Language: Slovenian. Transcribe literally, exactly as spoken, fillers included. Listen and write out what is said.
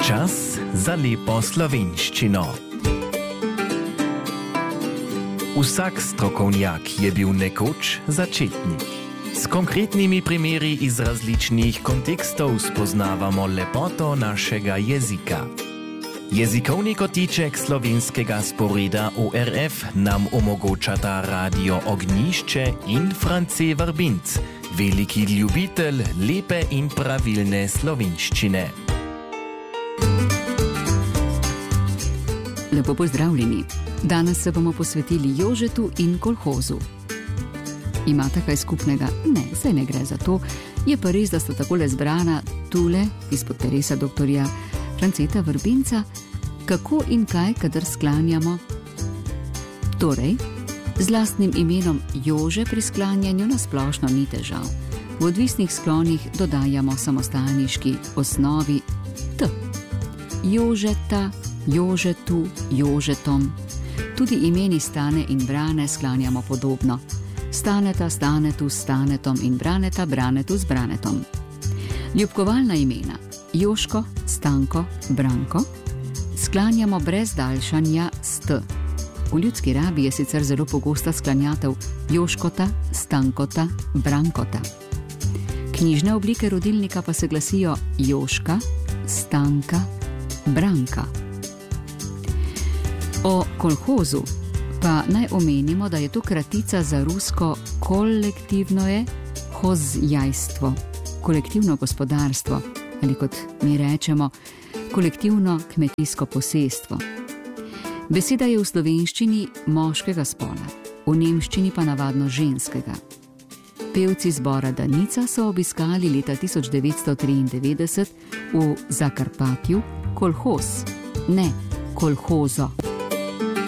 Čas za lepo slovenščino. Vsak strokovnjak je bil nekoč začetnik. S konkretnimi primeri iz različnih kontekstov spoznavamo lepoto našega jezika. Jezikovni kotiček slovenskega sporeda O R F nam omogočata Radio Ognjišče in France Vrbinc, veliki ljubitelj lepe in pravilne slovenščine. Lepo pozdravljeni. Danes se bomo posvetili Jožetu in kolhozu. Imate kaj skupnega? Ne, saj ne gre za to. Je pa res, da sta takole zbrana tule, izpod peresa doktorja Franceta Vrbinca, kako in kaj, kadar sklanjamo. Torej, z lastnim imenom Jože pri sklanjanju na splošno ni težav. V odvisnih sklonih dodajamo samostalniški osnovi T. Jožeta, Jožetu, Jožetom. Tudi imeni Stane in Brane sklanjamo podobno. Staneta, Stanetu, Stanetom in Braneta, Branetu z Branetom. Ljubkovalna imena Joško, Stanko, Branko sklanjamo brez daljšanja s T. V ljudski rabi je sicer zelo pogosta sklanjatev Joškota, Stankota, Brankota. Knjižne oblike rodilnika pa se glasijo Joška, Stanka, Branka. O kolhozu pa naj omenimo, da je to kratica za rusko kolektivnoje hozjajstvo, kolektivno gospodarstvo, ali kot mi rečemo, kolektivno kmetijsko posestvo. Beseda je v slovenščini moškega spola, v nemščini pa navadno ženskega. Pevci zbora Danica so obiskali leta tisoč devetsto triindevetdeset v Zakarpatju kolhoz, ne kolhozo.